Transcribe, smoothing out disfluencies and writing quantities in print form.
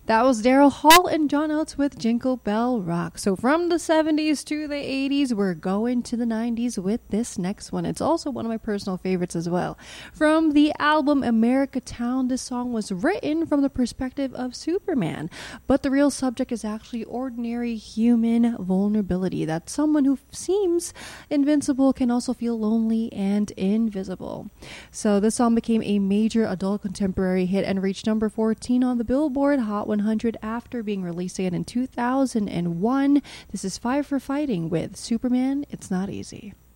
That was Daryl Hall and John Oates with Jingle Bell Rock. So from the 70s to the 80s, we're going to the 90s with this next one. It's also one of my personal favorites as well. From the album America Town, this song was written from the perspective of Superman, but the real subject is actually ordinary human vulnerability, that someone who seems invincible can also feel lonely and invisible. So this song became a major adult contemporary hit and reached number 14 on the Billboard Hot 100 after being released again in 2001. This is Five for Fighting with Superman, It's Not Easy.